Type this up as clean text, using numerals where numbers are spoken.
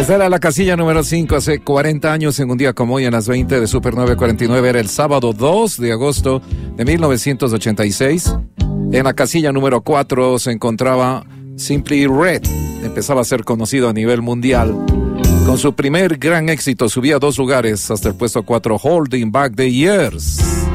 Esta era la casilla número 5 hace 40 años en un día como hoy, en las 20 de Super 949. Era el sábado 2 de agosto de 1986. En la casilla número 4 se encontraba Simply Red. Empezaba a ser conocido a nivel mundial. Con su primer gran éxito subía 2 lugares hasta el puesto 4, Holding Back the Years.